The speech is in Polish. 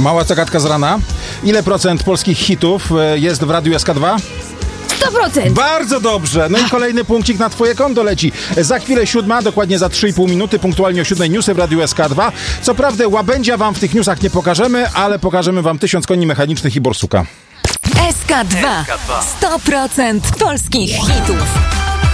Mała zagadka z rana. Ile procent polskich hitów jest w Radiu SK2? 100%! Bardzo dobrze. No i kolejny punkcik na twoje konto leci. Za chwilę 7, dokładnie za 3,5 minuty, punktualnie o 7 newsy w Radiu SK2. Co prawda łabędzia wam w tych newsach nie pokażemy, ale pokażemy wam 1000 koni mechanicznych i borsuka. SK2. 100% polskich hitów.